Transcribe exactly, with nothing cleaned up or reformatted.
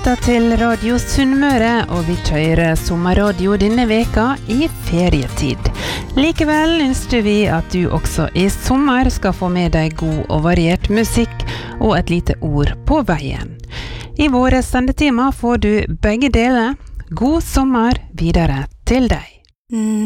lytter til Radio Sunnmøre, og vi kjører sommerradio denne veka i ferietid. Likevel ønsker vi at du også i sommer skal få med deg god og variert musikk og et lite ord på veien. I våre sendetema får du begge deler. God sommer videre til deg.